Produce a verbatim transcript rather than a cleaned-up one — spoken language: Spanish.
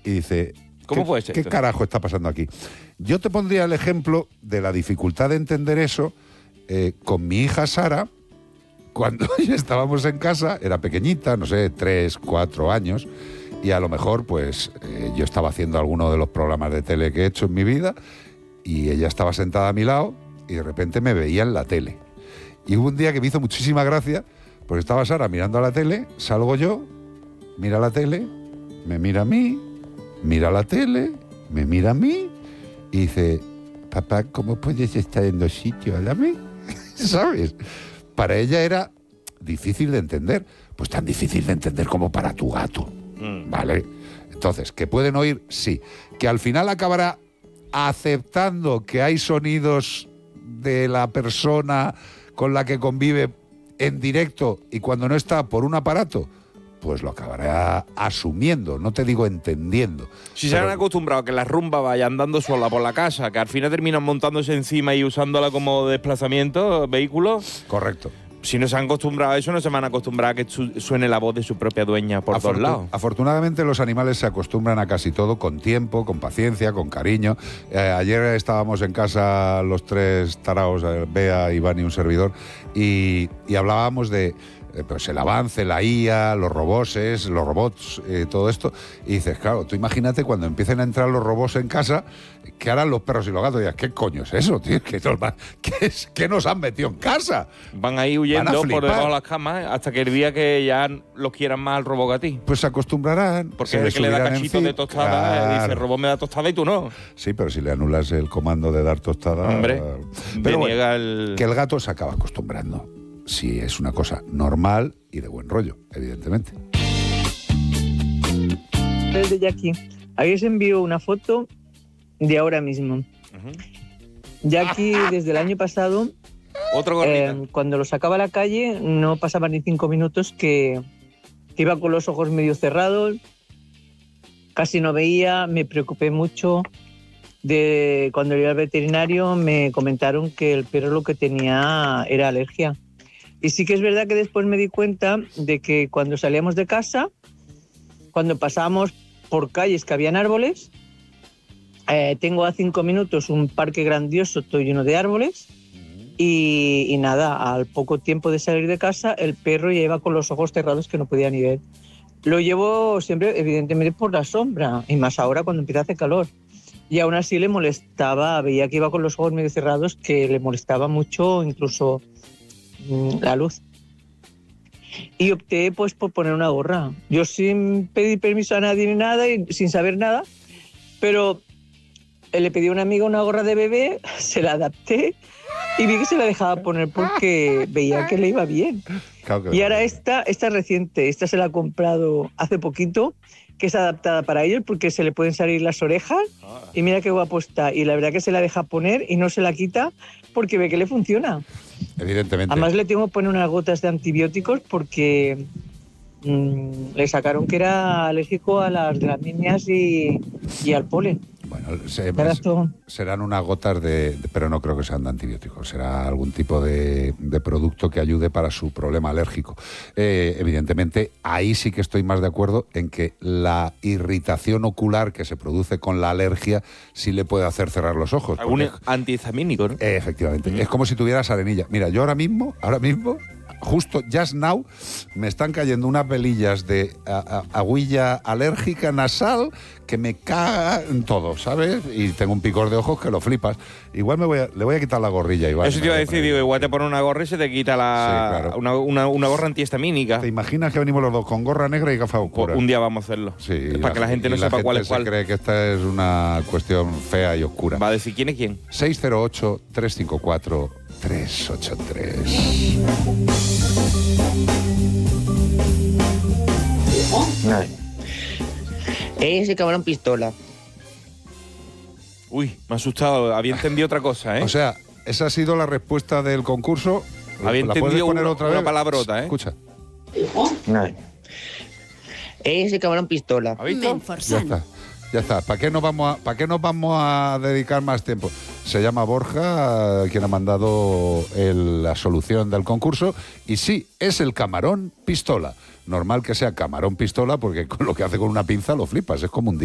y dice... ¿Cómo ¿Qué, puede ser ¿Qué esto? carajo está pasando aquí? Yo te pondría el ejemplo de la dificultad de entender eso eh, con mi hija Sara, cuando ya estábamos en casa, era pequeñita, no sé, tres, cuatro años, y a lo mejor pues eh, yo estaba haciendo alguno de los programas de tele que he hecho en mi vida, y ella estaba sentada a mi lado, y de repente me veía en la tele. Y hubo un día que me hizo muchísima gracia, porque estaba Sara mirando a la tele, salgo yo, mira la tele, me mira a mí, mira la tele, me mira a mí y dice, papá, ¿cómo puedes estar en dos sitios a la vez? ¿Sabes? Para ella era difícil de entender, pues tan difícil de entender como para tu gato, mm. ¿vale? Entonces, ¿que pueden oír? Sí. ¿Que al final acabará aceptando que hay sonidos de la persona con la que convive en directo y cuando no está por un aparato? Pues lo acabará asumiendo, no te digo entendiendo. Si pero... se han acostumbrado a que la rumba vaya andando sola por la casa, que al final terminan montándose encima y usándola como desplazamiento, vehículo... Correcto. Si no se han acostumbrado a eso, no se van a acostumbrar a que su- suene la voz de su propia dueña por Afortun- todos lados. Afortunadamente los animales se acostumbran a casi todo con tiempo, con paciencia, con cariño. Eh, ayer estábamos en casa los tres taraos, eh, Bea, Iván y un servidor, y, y hablábamos de eh, pues el avance, la I A, los roboses, los robots, eh, todo esto. Y dices, claro, tú imagínate cuando empiecen a entrar los robots en casa, ¿qué harán los perros y los gatos? Y dices, ¿qué coño es eso, tío? ¿Qué nos, va- qué es- qué nos han metido en casa? Van a ir huyendo Van a por flipar. debajo de las camas hasta que el día que ya los quieran más al robot que a ti. Pues se acostumbrarán. Porque se es el que le da subirán cachitos encima. de tostada, eh, dice, Claro. el robot me da tostada y tú no. Sí, pero si le anulas el comando de dar tostada... Hombre, pero me niega bueno, el... que el gato se acaba acostumbrando. Si es una cosa normal y de buen rollo, evidentemente. Desde Jackie. Ahí os envío una foto de ahora mismo. Jackie, desde el año pasado, Otro gorrito. eh, cuando lo sacaba a la calle, no pasaban ni cinco minutos que, que iba con los ojos medio cerrados, casi no veía, me preocupé mucho. De, cuando iba al veterinario me comentaron que el perro lo que tenía era alergia. Y sí que es verdad que después me di cuenta de que cuando salíamos de casa, cuando pasábamos por calles que habían árboles, eh, tengo a cinco minutos un parque grandioso, todo lleno de árboles, y, y nada, al poco tiempo de salir de casa, el perro ya iba con los ojos cerrados que no podía ni ver. Lo llevo siempre, evidentemente, por la sombra, y más ahora cuando empieza a hacer calor. Y aún así le molestaba, veía que iba con los ojos medio cerrados, que le molestaba mucho incluso mmm, la luz. Y opté pues por poner una gorra. Yo sin pedir permiso a nadie ni nada, y sin saber nada, pero le pedí a una amiga una gorra de bebé, se la adapté y vi que se la dejaba poner porque veía que le iba bien. Claro que Y le ahora va bien. esta, esta reciente, esta se la ha comprado hace poquito, que es adaptada para ellos porque se le pueden salir las orejas y mira qué guapo está. Y la verdad que se la deja poner y no se la quita porque ve que le funciona. Evidentemente. Además le tengo que poner unas gotas de antibióticos porque mmm, le sacaron que era alérgico a las gramíneas y, y al polen. Bueno, se- Ahora esto- serán unas gotas de, de- pero no creo que sean de antibióticos, será algún tipo de, de producto que ayude para su problema alérgico. Eh, evidentemente, ahí sí que estoy más de acuerdo en que la irritación ocular que se produce con la alergia sí le puede hacer cerrar los ojos. Algún porque- antihistamínico, ¿no? Eh, efectivamente, es como si tuvieras arenilla. Mira, yo ahora mismo, ahora mismo, justo just now, me están cayendo unas velillas de a- a- agüilla alérgica nasal que me cagan todo, ¿sabes? Y tengo un picor de ojos que lo flipas. Igual me voy a, le voy a quitar la gorrilla, Iván. Eso te iba a decir, digo, igual te pone una gorra y se te quita la Sí, claro. una, una, una gorra antihistamínica. ¿Te imaginas que venimos los dos con gorra negra y gafas Pues oscuras? un día vamos a hacerlo. Sí, para que la gente no y sepa cuál gente es cuál. se cree que esta es una cuestión fea y oscura. Va a decir quién es quién. seis cero ocho, tres cinco cuatro, tres ocho tres. Ese cabrón pistola. Uy, me ha asustado. Había entendido otra cosa, ¿eh? O sea, esa ha sido la respuesta del concurso. Había ¿La puedes entendido poner una- otra una vez? palabrota, ¿eh? Escucha. Ese cabrón pistola. ¿Ha visto? Ya está. Ya está. ¿Para qué nos vamos a, para qué nos vamos a dedicar más tiempo? Se llama Borja, quien ha mandado el- la solución del concurso. Y sí, es el camarón pistola. Normal que sea camarón pistola porque con lo que hace con una pinza lo flipas. Es como un